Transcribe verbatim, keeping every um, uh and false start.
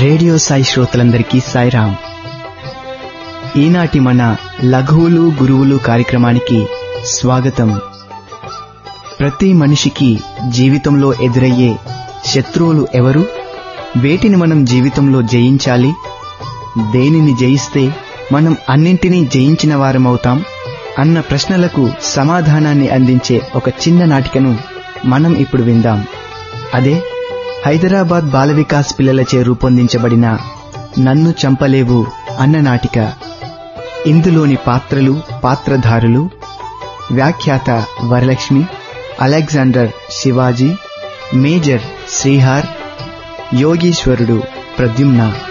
Radio Sai శ్రోతలందరికీ సాయిరాం. ఈనాటి మన లఘువులు గురువులు కార్యక్రమానికి స్వాగతం. ప్రతి మనిషికి జీవితంలో ఎదురయ్యే శత్రువులు ఎవరు? వేటిని మనం జీవితంలో జయించాలి? దేనిని జయిస్తే మనం అన్నింటినీ జయించిన వారమవుతాం అన్న ప్రశ్నలకు సమాధానాన్ని అందించే ఒక చిన్న నాటికను మనం ఇప్పుడు విందాం. అదే హైదరాబాద్ బాల వికాస్ పిల్లలచే రూపొందించబడిన నన్ను చంపలేవు అన్న నాటిక. ఇందులోని పాత్రలు, పాత్రధారులు: వ్యాఖ్యాత వరలక్ష్మి, అలెగ్జాండర్ శివాజీ, మేజర్ శ్రీహార్, యోగీశ్వరుడు ప్రద్యుమ్న.